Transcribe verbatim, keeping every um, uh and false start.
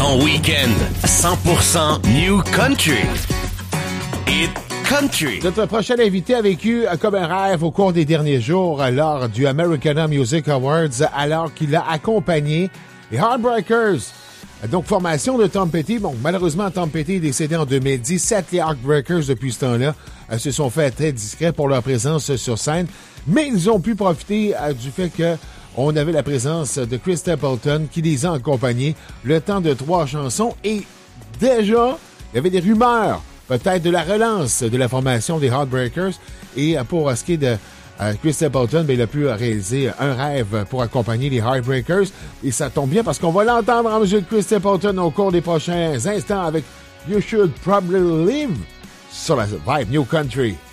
Ton week-end cent pour cent New Country. Hit Country. Notre prochain invité a vécu comme un rêve au cours des derniers jours lors du Americana Music Awards, alors qu'il a accompagné les Heartbreakers. Donc, formation de Tom Petty. Bon, malheureusement, Tom Petty est décédé en deux mille dix-sept. Les Heartbreakers, depuis ce temps-là, euh, se sont fait très discrets pour leur présence sur scène. Mais ils ont pu profiter euh, du fait que on avait la présence de Chris Stapleton qui les a accompagnés le temps de trois chansons. Et déjà, il y avait des rumeurs, peut-être de la relance de la formation des Heartbreakers. Et euh, pour ce qui est de Euh, Chris Stapleton, ben, il a pu réaliser un rêve pour accompagner les Heartbreakers. Et ça tombe bien parce qu'on va l'entendre en musique de Chris Stapleton au cours des prochains instants avec You Should Probably Live sur la Vibe New Country.